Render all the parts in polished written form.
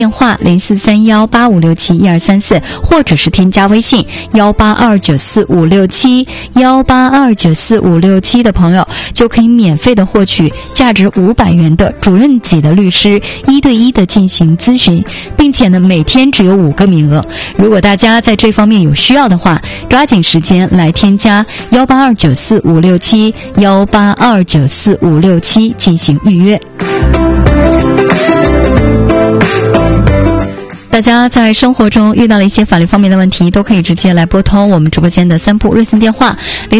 电话043185671234，或者是添加微信18294567182945567的朋友，就可以免费的获取价值500元的主任级的律师1对1的进行咨询，并且呢每天只有5个名额。如果大家在这方面有需要的话，抓紧时间来添加182945567进行预约。大家在生活中遇到了一些法律方面的问题，都可以直接来拨通我们直播间的3部热线电话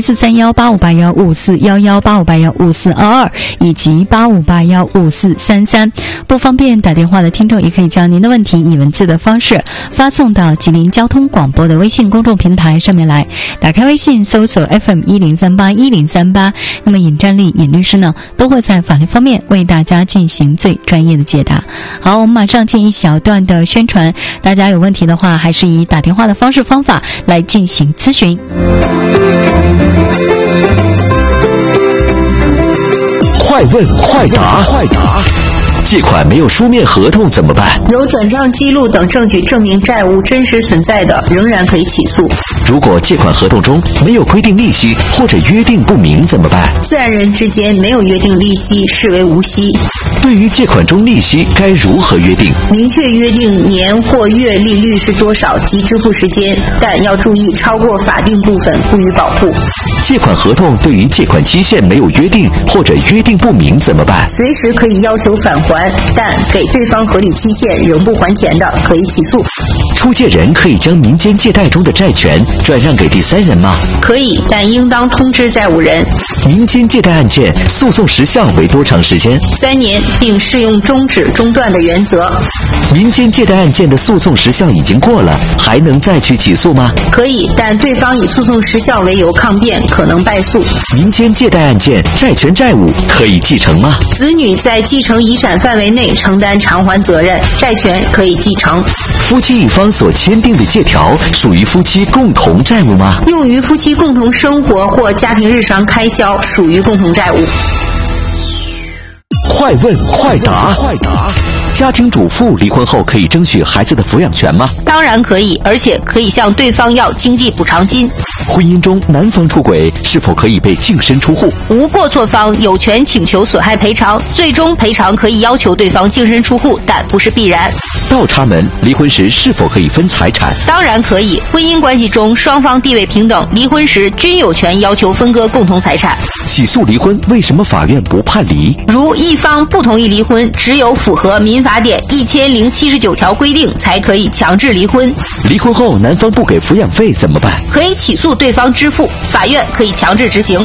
04318581541185815422以及85815433。不方便打电话的听众，也可以将您的问题以文字的方式发送到吉林交通广播的微信公众平台上面来。打开微信搜索 FM10381038，那么尹占丽尹律师呢都会在法律方面为大家进行最专业的解答。好，我们马上进一小段的宣传，大家有问题的话还是以打电话的方法来进行咨询。 快问快答，借款没有书面合同怎么办？ 有转账记录等证据证明债务真实存在的，仍然可以起诉。 如果借款合同中没有规定利息或者约定不明怎么办？ 自然人之间没有约定利息，视为无息。 对于借款中利息该如何约定？ 明确约定年或月利率是多少及支付时间，但要注意超过法定部分不予保护。 借款合同对于借款期限没有约定或者约定不明怎么办？ 随时可以要求返还，但给对方合理期限仍不还钱的，可以起诉。 出借人可以将民间借贷中的债权转让给第三人吗？ 可以，但应当通知债务人。 民间借贷案件诉讼时效为多长时间 ？3年，并适用终止中断的原则。 民间借贷案件的诉讼时效已经过了，还能再去起诉吗？ 可以，但对方以诉讼时效为由抗辩，可能败诉。 民间借贷案件债权债务可以继承吗？ 子女在继承遗产范围内承担偿还责任，债权可以继承。 夫妻一方所签订的借条属于夫妻共同债务吗？ 用于夫妻共同生活或家庭日常开销，属于共同债务。 快问快答，家庭主妇离婚后可以争取孩子的抚养权吗？ 当然可以，而且可以向对方要经济补偿金。 婚姻中男方出轨是否可以被净身出户？ 无过错方有权请求损害赔偿，最终赔偿可以要求对方净身出户，但不是必然。 倒插门离婚时是否可以分财产？ 当然可以，婚姻关系中双方地位平等，离婚时均有权要求分割共同财产。 起诉离婚为什么法院不判离？ 如一方不同意离婚，只有符合民法典1079条规定才可以强制离婚。 离婚后男方不给抚养费怎么办？ 可以起诉对方支付，法院可以强制执行。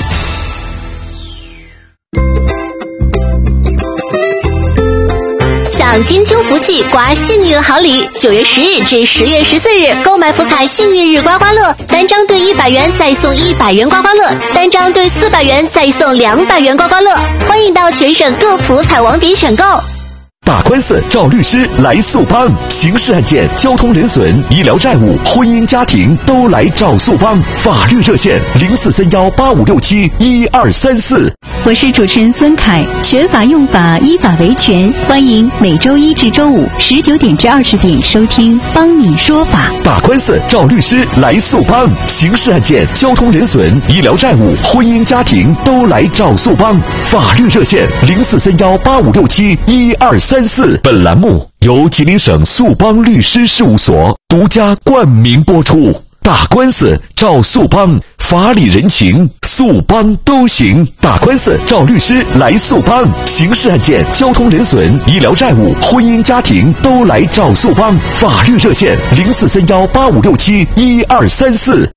享金秋福气，刮幸运好礼！9月10日至10月14日，购买福彩幸运日刮刮乐，单张兑100元再送100元刮刮乐，单张兑400元再送200元刮刮乐。欢迎到全省各福彩网点选购。 打官司找律师来速帮，刑事案件、交通人损、医疗债务、婚姻家庭都来找速帮。法律热线043185671234。 我是主持人孙凯，学法用法，依法维权。欢迎每周1至周519点至20点收听帮你说法。 打官司找律师来速帮，刑事案件、交通人损、医疗债务、婚姻家庭都来找速帮。法律热线043185671234。本栏目由吉林省速帮律师事务所独家冠名播出。打官司找速帮，法理人情速帮都行。打官司找律师来速帮，刑事案件、交通人损、医疗债务、婚姻家庭都来找速帮。法律热线043185671234。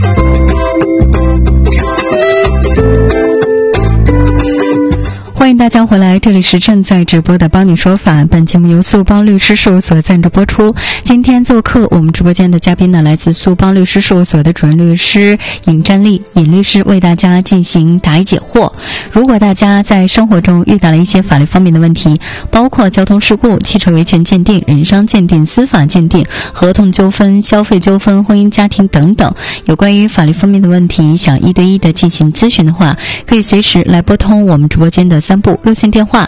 欢迎大家上回来，这里是正在直播的帮你说法，本节目由速帮律师事务所赞助播出。今天做客我们直播间的嘉宾呢，来自速帮律师事务所的主任律师尹占丽，尹律师为大家进行答疑解惑。如果大家在生活中遇到了一些法律方面的问题，包括交通事故、汽车维权鉴定、人伤鉴定、司法鉴定、合同纠纷、消费纠纷、婚姻家庭等等，有关于法律方面的问题，想一对一的进行咨询的话，可以随时来拨通我们直播间的3部热线电话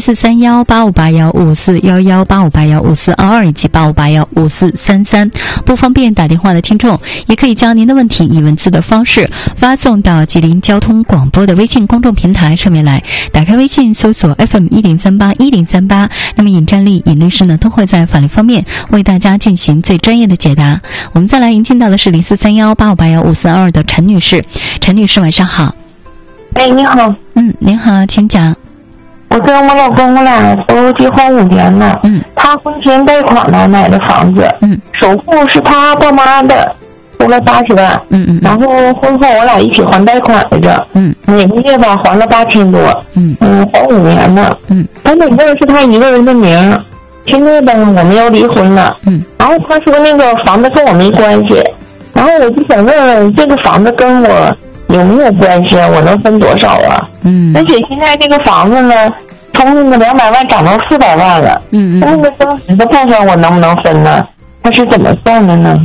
04318581541185815422以及85815433。不方便打电话的听众，也可以将您的问题以文字的方式发送到吉林交通广播的微信公众平台上面来。打开微信搜索 FM10381038，那么尹占丽尹律师呢都会在法律方面为大家进行最专业的解答。我们再来迎接到的是043185815422的陈女士。陈女士晚上好。 你好。 您好，请讲。 我跟我老公我俩都结婚5年了。他婚前贷款呢买的房子。首付是他爸妈的，出了80万。然后婚后我俩一起还贷款来着。每个月吧还了8000多。还5年了。他那个是他一个人的名。现在吧我们要离婚了。然后他说那个房子跟我没关系。然后我就想问问这个房子跟我有没有关系啊？我能分多少啊？而且现在这个房子呢，从那个200万涨到400万了。那个增值的部分我能不能分呢？它是怎么算的呢？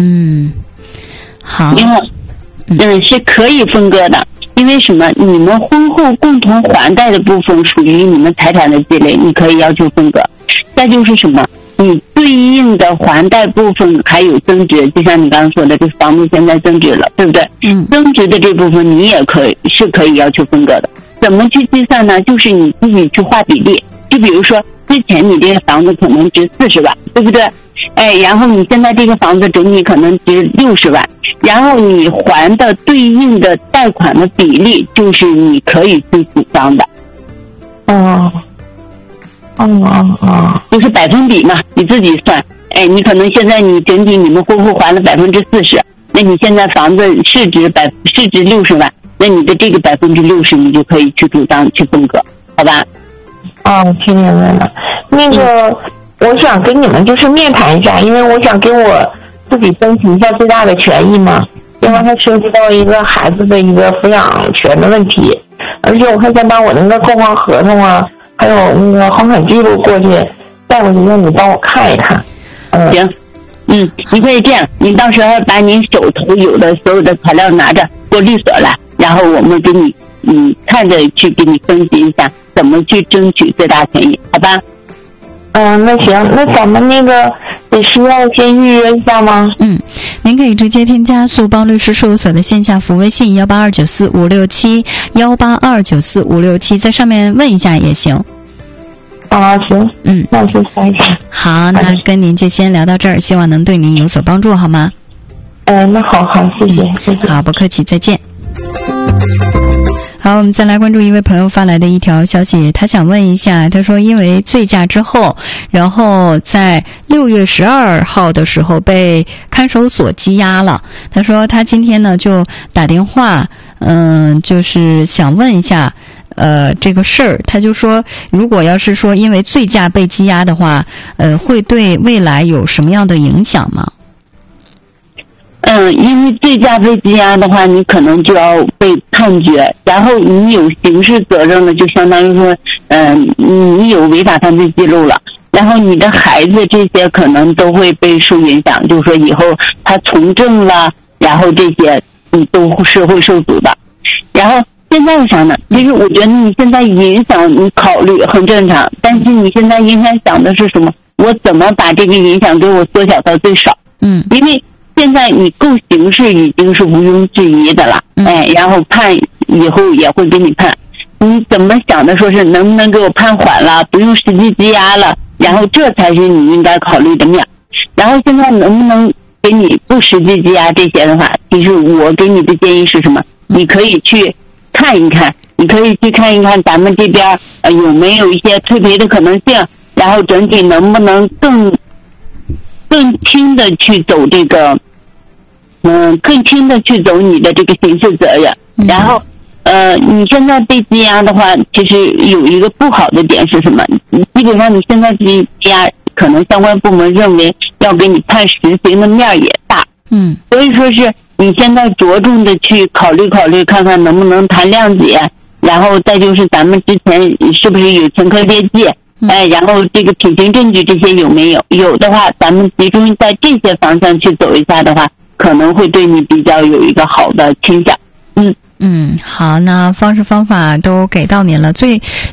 好。 你好，是可以分割的，因为什么？你们婚后共同还贷的部分属于你们财产的积累，你可以要求分割。再就是什么？你对应的还贷部分还有增值，就像你刚刚说的，这房子现在增值了，对不对？增值的这部分你也可以要求分割的。怎么去计算呢？就是你自己去画比例，就比如说之前你这个房子可能值40万，对不对？然后你现在这个房子整体可能值60万，然后你还的对应的贷款的比例就是你可以去主张的。就是百分比嘛，你自己算。你可能现在你整体你们婚后还了40%，那你现在房子市值60万，那你的这个60%你就可以去主张去分割，好吧？ 我听明白了。那个我想跟你们就是面谈一下，因为我想给我自己争取一下最大的权益嘛，因为它涉及到一个孩子的一个抚养权的问题，而且我还想把我那个购房合同啊还有那个房产记录过去带过去，让你帮我看一看。 行，你可以这样，你到时候把你手头有的所有的材料拿着过律所来，然后我们给你看着去给你分析一下怎么去争取最大权益，好吧？ 那行，那咱们那个得需要先预约一下吗？ 您可以直接添加速帮律师事务所的线下服务微信18294567182945667，在上面问一下也行。 行。那我就猜一下。 好，那跟您就先聊到这儿，希望能对您有所帮助，好吗？ 那好，谢谢。 好，不客气，再见。好，我们再来关注一位朋友发来的一条消息，他想问一下，他说因为醉驾之后，然后在6月12号的时候被看守所羁押了。他说他今天呢就打电话，就是想问一下这个事儿。他就说如果要是说因为醉驾被羁押的话，会对未来有什么样的影响吗？ 因为醉驾被羁押的话，你可能就要被判决，然后你有刑事责任了，就相当于说，你有违法犯罪记录了，然后你的孩子这些可能都会被受影响，就是说以后他从政了，然后这些你都是会受阻的。然后现在啥呢？其实我觉得你现在影响你考虑很正常，但是你现在应该想的是什么？我怎么把这个影响给我缩小到最少？因为现在你够刑事已经是毋庸置疑的了，然后判以后也会给你判，你怎么想的？说是能不能给我判缓了，不用实际羁押了，然后这才是你应该考虑的面。然后现在能不能给你不实际羁押这些的话，其实我给你的建议是什么？你可以去看一看，你可以去看一看咱们这边有没有一些退赔的可能性，然后整体能不能更轻的去走这个，更轻的去走你的这个刑事责任。然后你现在被羁押的话，其实有一个不好的点是什么？基本上你现在羁押，可能相关部门认为要给你判实刑的面也大。所以说是你现在着重的去考虑，看看能不能谈谅解，然后再就是咱们之前是不是有前科劣迹，然后这个品行证据这些有没有？有的话，咱们集中在这些方向去走一下的话，可能会对你比较有一个好的倾向。 好，那方式方法都给到您了。最